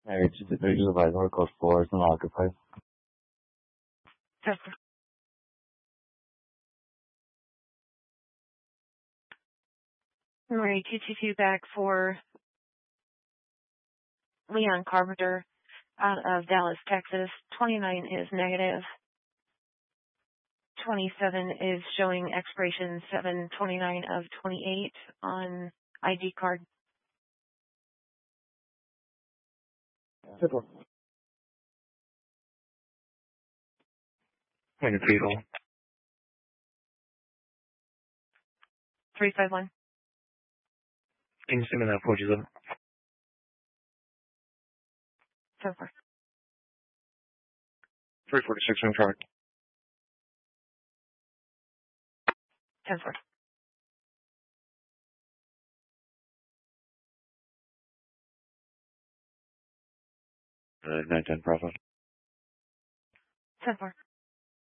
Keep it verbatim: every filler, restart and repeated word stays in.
Alright, there's a advisor code four is not occupied. Yes. Alright, two two two back for Leon Carpenter out of Dallas, Texas. twenty-nine is negative. twenty-seven is showing expiration seven twenty-nine of twenty-eight on I D card. Support. Point of vehicle. three five one. Can you send me that four G level? So far. three forty-six on track. ten four. Uh, nine ten Bravo. ten four.